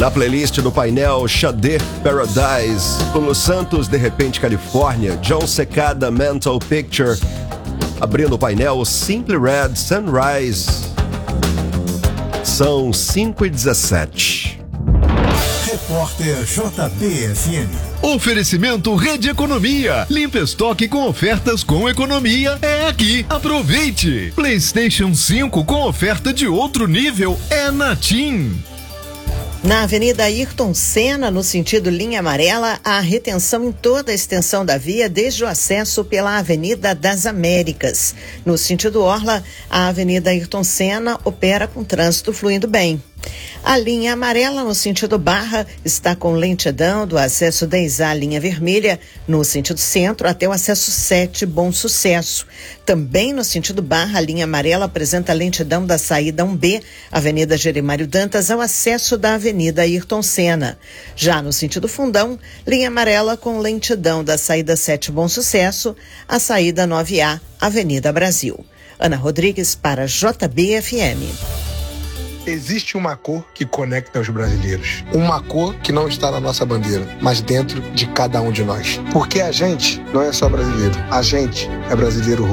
Na playlist do painel Xadê Paradise, Lulu Santos, De Repente Califórnia, John Secada, Mental Picture. Abrindo o painel Simply Red, Sunrise. São 5h17. Repórter JBFM. Oferecimento Rede Economia. Limpa estoque com ofertas com economia é aqui. Aproveite. PlayStation 5 com oferta de outro nível é na TIM. Na Avenida Ayrton Senna, no sentido linha amarela, há retenção em toda a extensão da via, desde o acesso pela Avenida das Américas. No sentido Orla, a Avenida Ayrton Senna opera com trânsito fluindo bem. A linha amarela, no sentido Barra, está com lentidão do acesso 10A, linha vermelha, no sentido centro, até o acesso 7, Bom Sucesso. Também no sentido Barra, a linha amarela apresenta lentidão da saída 1B, Avenida Jeremário Dantas, ao acesso da Avenida Ayrton Senna. Já no sentido Fundão, linha amarela com lentidão da saída 7, Bom Sucesso, à saída 9A, Avenida Brasil. Ana Rodrigues para JBFM. Existe uma cor que conecta os brasileiros. Uma cor que não está na nossa bandeira, mas dentro de cada um de nós. Porque a gente não é só brasileiro. A gente é brasileiro